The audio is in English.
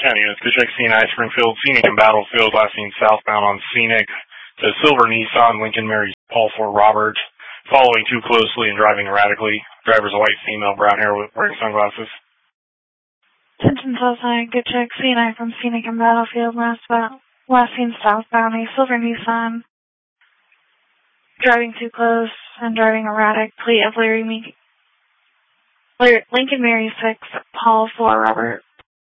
County units, good check CNI Springfield, Scenic and Battlefield, last seen southbound on Scenic to Silver Nissan, Lincoln Mary, Paul Fort Robert, following too closely and driving erratically. Driver's a white female, brown hair, wearing sunglasses. Attention Southside, good check CNI from Scenic and Battlefield, last seen southbound, a Silver Nissan, driving too close and driving erratic, plate of Lincoln Mary 6, Paul Fort Robert.